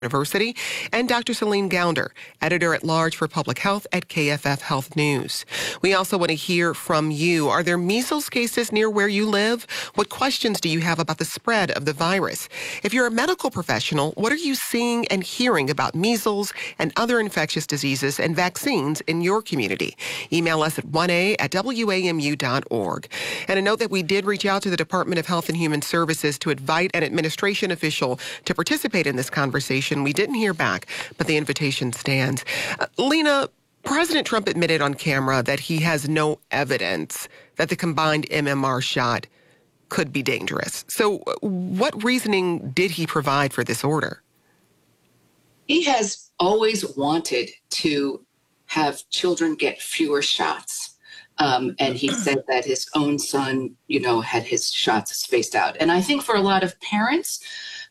University, and Dr. Celine Gounder, editor-at-large for Public Health at KFF Health News. We also want to hear from you. Are there measles cases near where you live? What questions do you have about the spread of the virus? If you're a medical professional, what are you seeing and hearing about measles and other infectious diseases and vaccines in your community? Email us at 1a@wamu.org. And a note that we did reach out to the Department of Health and Human Services to invite an administration official to participate in this conversation. We didn't hear back, but the invitation stands. Lena, President Trump admitted on camera that he has no evidence that the combined MMR shot could be dangerous. So what reasoning did he provide for this order? He has always wanted to have children get fewer shots. And he said that his own son, had his shots spaced out. And I think for a lot of parents,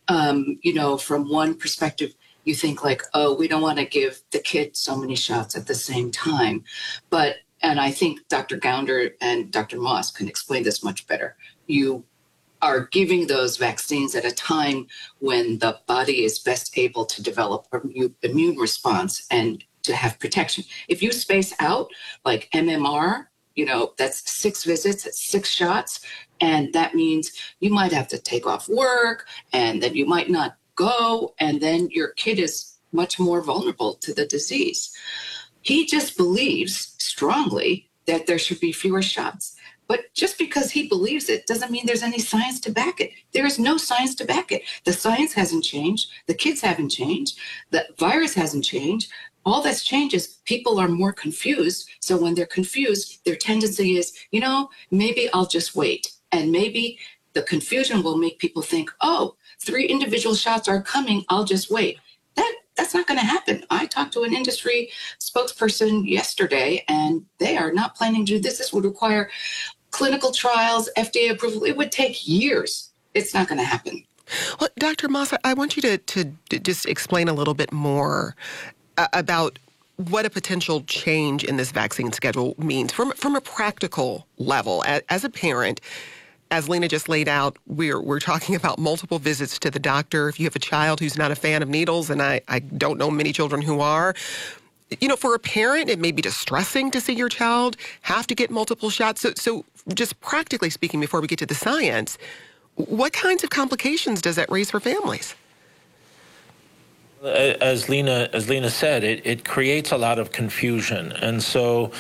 from one perspective, you think like, oh, we don't want to give the kid so many shots at the same time. And I think Dr. Gounder and Dr. Moss can explain this much better. You are giving those vaccines at a time when the body is best able to develop an immune response and to have protection. If you space out like MMR, that's 6 visits, that's 6 shots. And that means you might have to take off work and then you might not go. And then your kid is much more vulnerable to the disease. He just believes strongly that there should be fewer shots. But just because he believes it doesn't mean there's any science to back it. There is no science to back it. The science hasn't changed. The kids haven't changed. The virus hasn't changed. All that's changed is people are more confused. So when they're confused, their tendency is, maybe I'll just wait. And maybe the confusion will make people think, oh, 3 individual shots are coming, I'll just wait. That's not going to happen. I talked to an industry spokesperson yesterday, and they are not planning to do this. This would require clinical trials, FDA approval. It would take years. It's not going to happen. Well, Dr. Moss, I want you to just explain a little bit more about what a potential change in this vaccine schedule means from a practical level. As a parent, as Lena just laid out, we're talking about multiple visits to the doctor. If you have a child who's not a fan of needles, and I don't know many children who are, for a parent, it may be distressing to see your child have to get multiple shots. So just practically speaking, before we get to the science, what kinds of complications does that raise for families? As Lena said, it creates a lot of confusion. And so,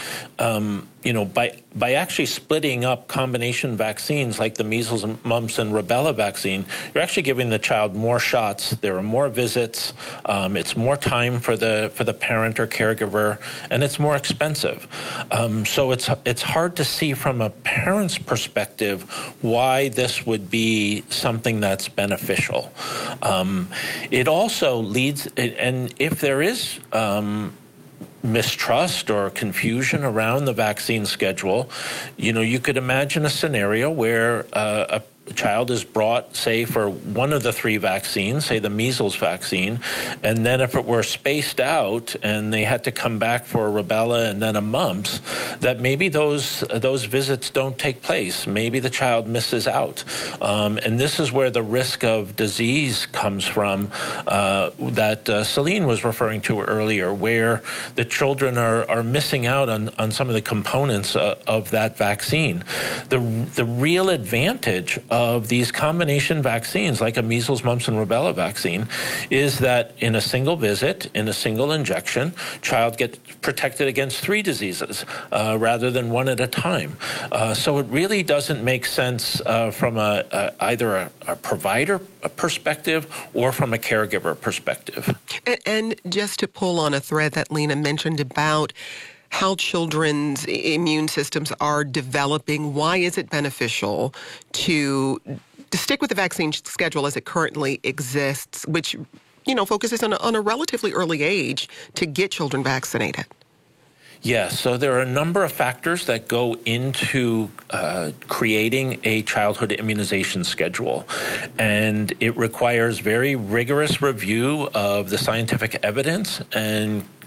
by actually splitting up combination vaccines like the measles, mumps, and rubella vaccine, you're actually giving the child more shots. There are more visits. It's more time for the parent or caregiver, and it's more expensive. So it's hard to see from a parent's perspective why this would be something that's beneficial. It also leads, and if there is mistrust or confusion around the vaccine schedule, you could imagine a scenario where a child is brought, say, for one of the 3 vaccines, say the measles vaccine, and then if it were spaced out and they had to come back for a rubella and then a mumps, that maybe those visits don't take place. Maybe the child misses out. And this is where the risk of disease comes from that Celine was referring to earlier, where the children are missing out on some of the components of that vaccine. The real advantage of these combination vaccines, like a measles, mumps, and rubella vaccine, is that in a single visit, in a single injection, child gets protected against 3 diseases rather than 1 at a time. So it really doesn't make sense from either a provider perspective or from a caregiver perspective. And just to pull on a thread that Lena mentioned about how children's immune systems are developing, why is it beneficial to stick with the vaccine schedule as it currently exists, which, focuses on a relatively early age to get children vaccinated? Yes, so there are a number of factors that go into creating a childhood immunization schedule, and it requires very rigorous review of the scientific evidence and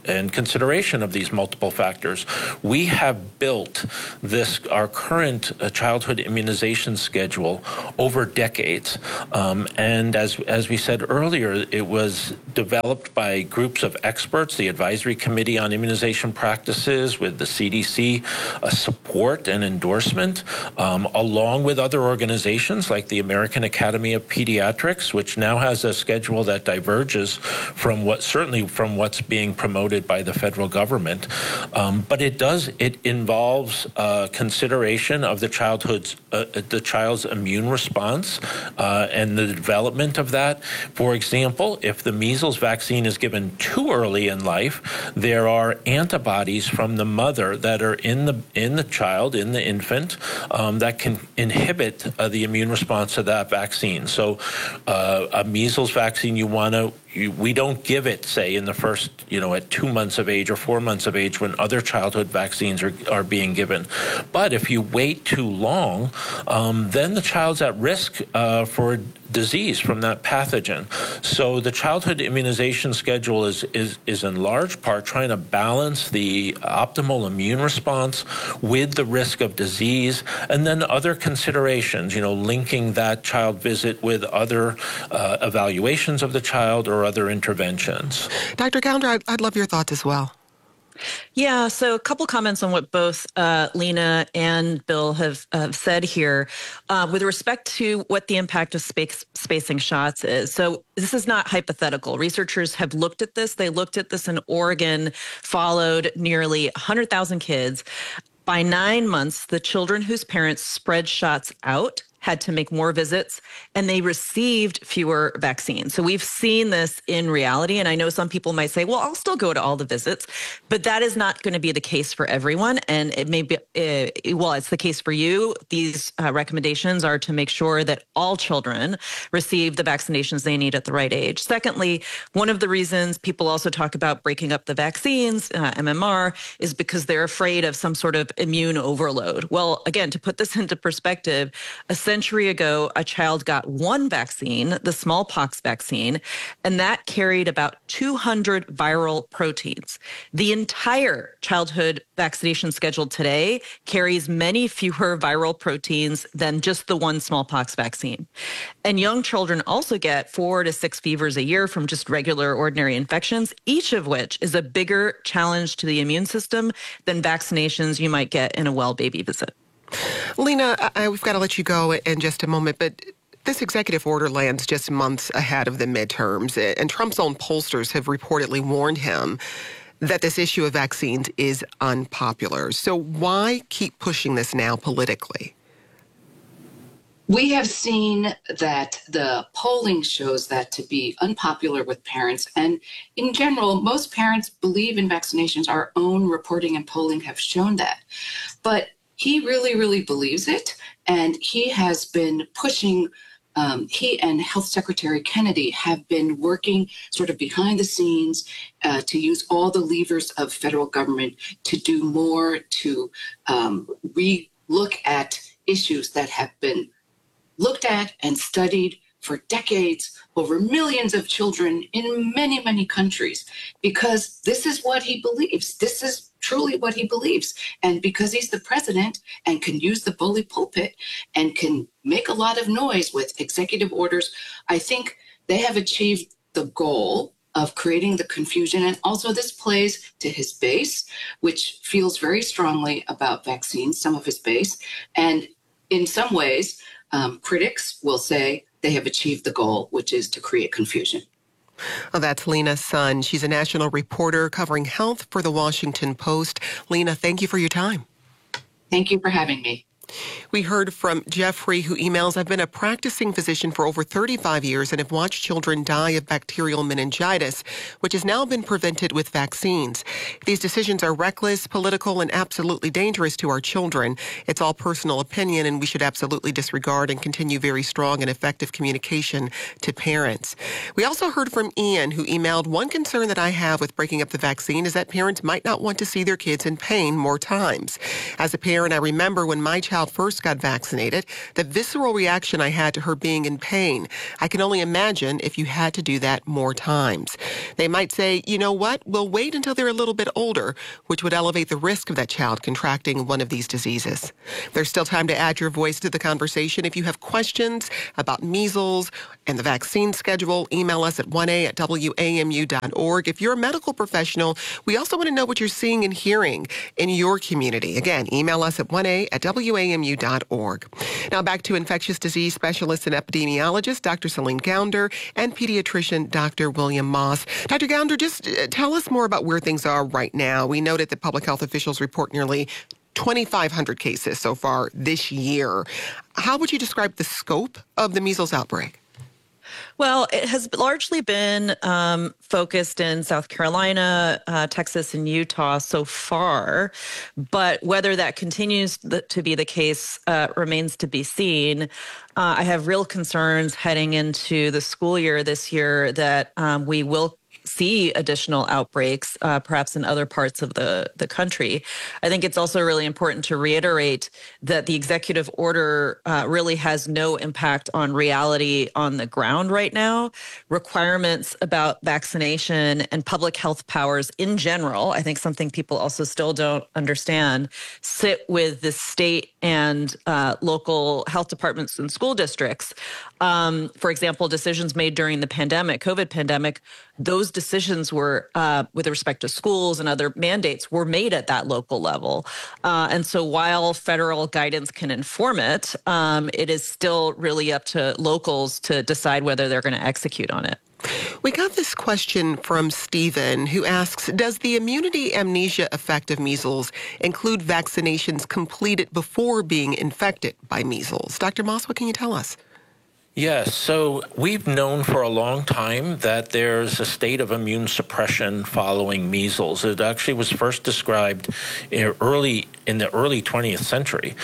and consideration of these multiple factors. We have built our current childhood immunization schedule over decades. And as we said earlier, it was developed by groups of experts, the Advisory Committee on Immunization Practices with the CDC support and endorsement, along with other organizations like the American Academy of Pediatrics, which now has a schedule that diverges from what's being promoted by the federal government. But it involves consideration of the child's immune response and the development of that. For example, if the measles vaccine is given too early in life, there are antibodies from the mother that are in the child, in the infant, that can inhibit the immune response to that vaccine. So a measles vaccine, we don't give it, say, in the first, at 2 months of age or 4 months of age when other childhood vaccines are being given. But if you wait too long, then the child's at risk for disease from that pathogen. So the childhood immunization schedule is in large part trying to balance the optimal immune response with the risk of disease, and then other considerations, linking that child visit with other evaluations of the child or other interventions. Dr. Callender, I'd love your thoughts as well. Yeah, so a couple comments on what both Lena and Bill have said here with respect to what the impact of spacing shots is. So this is not hypothetical. Researchers have looked at this. They looked at this in Oregon, followed nearly 100,000 kids. By 9 months, the children whose parents spread shots out had to make more visits, and they received fewer vaccines. So we've seen this in reality, and I know some people might say, well, I'll still go to all the visits, but that is not going to be the case for everyone, and it may be, it's the case for you. These recommendations are to make sure that all children receive the vaccinations they need at the right age. Secondly, one of the reasons people also talk about breaking up the vaccines, MMR, is because they're afraid of some sort of immune overload. Well, again, to put this into perspective, a century ago, a child got one vaccine, the smallpox vaccine, and that carried about 200 viral proteins. The entire childhood vaccination schedule today carries many fewer viral proteins than just the one smallpox vaccine. And young children also get 4 to 6 fevers a year from just regular, ordinary infections, each of which is a bigger challenge to the immune system than vaccinations you might get in a well baby visit. Lena, we've got to let you go in just a moment, but this executive order lands just months ahead of the midterms, and Trump's own pollsters have reportedly warned him that this issue of vaccines is unpopular. So why keep pushing this now politically? We have seen that the polling shows that to be unpopular with parents. And in general, most parents believe in vaccinations. Our own reporting and polling have shown that. But he really, really believes it. And he has been pushing, he and Health Secretary Kennedy have been working sort of behind the scenes to use all the levers of federal government to do more to re-look at issues that have been looked at and studied for decades over millions of children in many, many countries, because this is what he believes. This is truly what he believes. And because he's the president and can use the bully pulpit and can make a lot of noise with executive orders, I think they have achieved the goal of creating the confusion. And also this plays to his base, which feels very strongly about vaccines, some of his base. And in some ways, critics will say they have achieved the goal, which is to create confusion. Well, that's Lena Sun. She's a national reporter covering health for The Washington Post. Lena, thank you for your time. Thank you for having me. We heard from Jeffrey, who emails, I've been a practicing physician for over 35 years and have watched children die of bacterial meningitis, which has now been prevented with vaccines. These decisions are reckless, political, and absolutely dangerous to our children. It's all personal opinion, and we should absolutely disregard and continue very strong and effective communication to parents. We also heard from Ian, who emailed, one concern that I have with breaking up the vaccine is that parents might not want to see their kids in pain more times. As a parent, I remember when my child child first got vaccinated, the visceral reaction I had to her being in pain. I can only imagine if you had to do that more times. They might say, you know what, we'll wait until they're a little bit older, which would elevate the risk of that child contracting one of these diseases. There's still time to add your voice to the conversation. If you have questions about measles and the vaccine schedule, email us at 1a@wamu.org. If you're a medical professional, we also want to know what you're seeing and hearing in your community. Again, email us at 1a@wamu.org. Now back to infectious disease specialist and epidemiologist Dr. Celine Gounder and pediatrician Dr. William Moss. Dr. Gounder, just tell us more about where things are right now. We noted that public health officials report nearly 2,500 cases so far this year. How would you describe the scope of the measles outbreak? Well, it has largely been focused in South Carolina, Texas, and Utah so far. But whether that continues to be the case remains to be seen. I have real concerns heading into the school year this year that we will see additional outbreaks, perhaps in other parts of the country. I think it's also really important to reiterate that the executive order really has no impact on reality on the ground right now. Requirements about vaccination and public health powers in general, I think something people also still don't understand, sit with the state and local health departments and school districts. For example, decisions made during the COVID pandemic, those decisions were, with respect to schools and other mandates, were made at that local level. And so while federal guidance can inform it, it is still really up to locals to decide whether they're going to execute on it. We got this question from Stephen, who asks, does the immunity amnesia effect of measles include vaccinations completed before being infected by measles? Dr. Moss, what can you tell us? Yes, so we've known for a long time that there's a state of immune suppression following measles. It actually was first described in the early 20th century,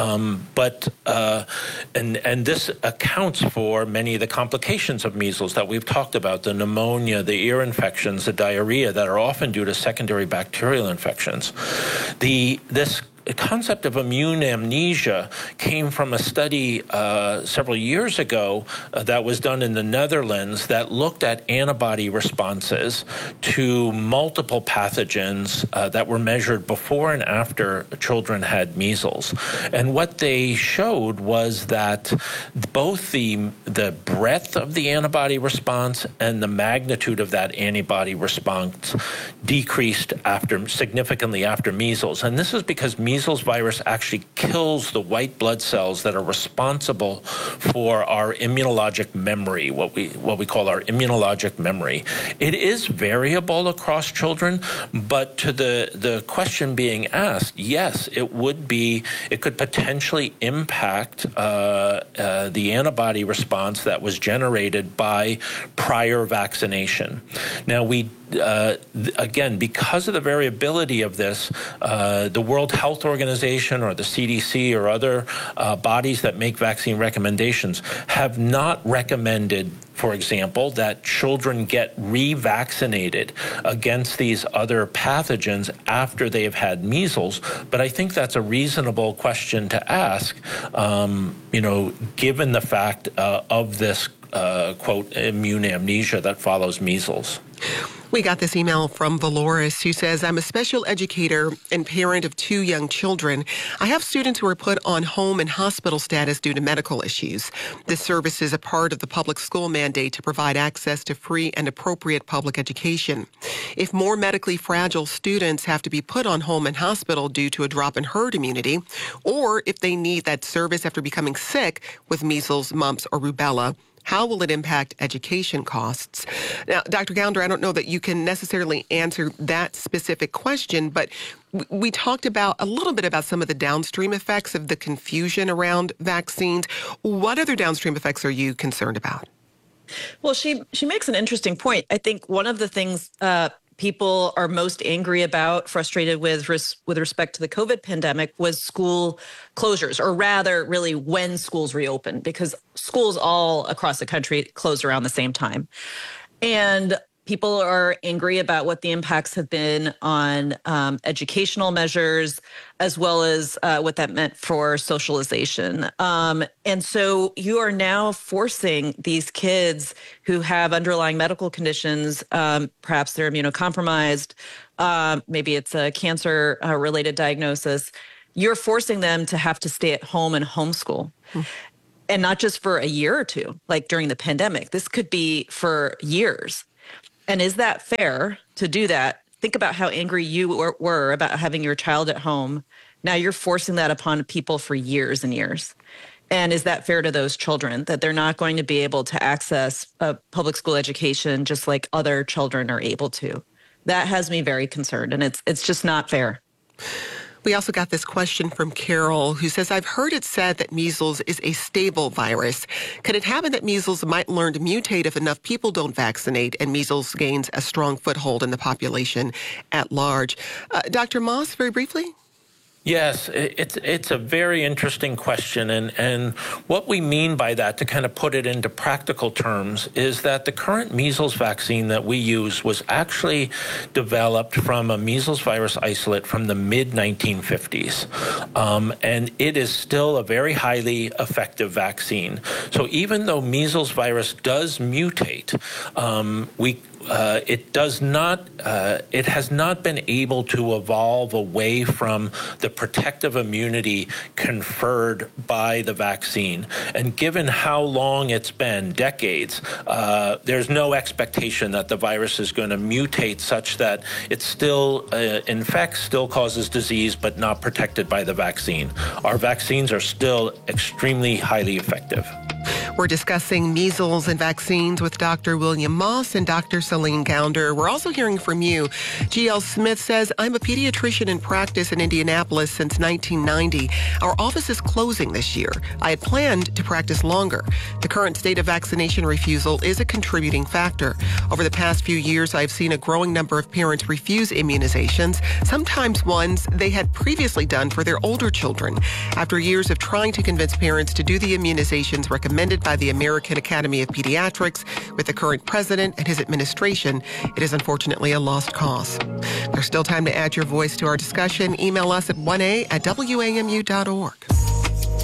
and this accounts for many of the complications of measles that we've talked about: the pneumonia, the ear infections, the diarrhea that are often due to secondary bacterial infections. This concept of immune amnesia came from a study several years ago that was done in the Netherlands that looked at antibody responses to multiple pathogens that were measured before and after children had measles. And what they showed was that both the breadth of the antibody response and the magnitude of that antibody response decreased significantly after measles. And this is because measles virus actually kills the white blood cells that are responsible for our immunologic memory, what we call our immunologic memory. It is variable across children, but to the question being asked, yes, it could potentially impact the antibody response that was generated by prior vaccination. Now, again, because of the variability of this, the World Health Organization or the CDC or other bodies that make vaccine recommendations have not recommended, for example, that children get revaccinated against these other pathogens after they have had measles. But I think that's a reasonable question to ask, given the fact of this, quote, immune amnesia that follows measles. We got this email from Valoris, who says, I'm a special educator and parent of 2 young children. I have students who are put on home and hospital status due to medical issues. This service is a part of the public school mandate to provide access to free and appropriate public education. If more medically fragile students have to be put on home and hospital due to a drop in herd immunity, or if they need that service after becoming sick with measles, mumps, or rubella, how will it impact education costs? Now, Dr. Gounder, I don't know that you can necessarily answer that specific question, but we talked a little bit about some of the downstream effects of the confusion around vaccines. What other downstream effects are you concerned about? Well, she makes an interesting point. I think one of the things people are most angry about, frustrated with respect to the COVID pandemic, was school closures, or rather really when schools reopened, because schools all across the country closed around the same time. And People are angry about what the impacts have been on educational measures, as well as what that meant for socialization. And so you are now forcing these kids who have underlying medical conditions, perhaps they're immunocompromised, maybe it's a cancer-related diagnosis. You're forcing them to have to stay at home and homeschool. And not just for a year or two, like during the pandemic. This could be for years. And is that fair to do that? Think about how angry you were about having your child at home. Now you're forcing that upon people for years and years. And is that fair to those children, that they're not going to be able to access a public school education just like other children are able to? That has me very concerned, and it's just not fair. We also got this question from Carol, who says, I've heard it said that measles is a stable virus. Could it happen that measles might learn to mutate if enough people don't vaccinate and measles gains a strong foothold in the population at large? Dr. Moss, very briefly? Yes, it's a very interesting question. And what we mean by that, to kind of put it into practical terms, is that the current measles vaccine that we use was actually developed from a measles virus isolate from the mid-1950s. And it is still a very highly effective vaccine. So even though measles virus does mutate, it has not been able to evolve away from the protective immunity conferred by the vaccine. And given how long it's been, decades, there's no expectation that the virus is going to mutate such that it still infects, still causes disease, but not protected by the vaccine. Our vaccines are still extremely highly effective. We're discussing measles and vaccines with Dr. William Moss and Dr. Celine Gounder. We're also hearing from you. G.L. Smith says, I'm a pediatrician in practice in Indianapolis since 1990. Our office is closing this year. I had planned to practice longer. The current state of vaccination refusal is a contributing factor. Over the past few years, I've seen a growing number of parents refuse immunizations, sometimes ones they had previously done for their older children. After years of trying to convince parents to do the immunizations recommended by the American Academy of Pediatrics with the current president and his administration, it is unfortunately a lost cause. There's still time to add your voice to our discussion. Email us at 1a@wamu.org.